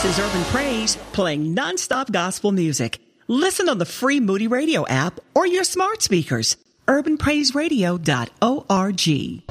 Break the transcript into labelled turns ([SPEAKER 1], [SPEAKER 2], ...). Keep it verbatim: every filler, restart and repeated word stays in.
[SPEAKER 1] is Urban Praise, playing nonstop gospel music. Listen on the free Moody Radio app or your smart speakers. urban praise radio dot org.